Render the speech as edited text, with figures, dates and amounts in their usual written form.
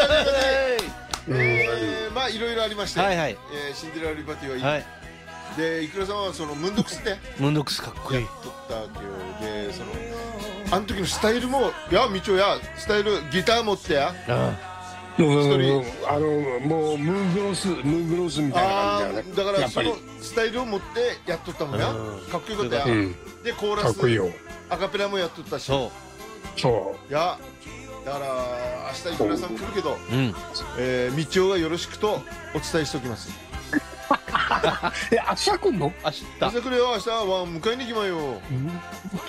まあいろいろありまして、シンデレラリバティはいい。で、いくらさんはそのムンドックスでムンドックスかっこいいやっとったわけよ。で、そのあの時のスタイルも、いや、みちおや、スタイル、ギター持ってや。 もうムーグロスみたいな感じだね。 だからそのスタイルを持ってやっとったもんや。かっこよかったや。で、コーラス、アカペラもやっとったし。そう。いや、だから明日いくらさん来るけど、みちおがよろしくとお伝えしておきます。 明日来んの？ 明日来るよ、明日は迎えに行きまよ。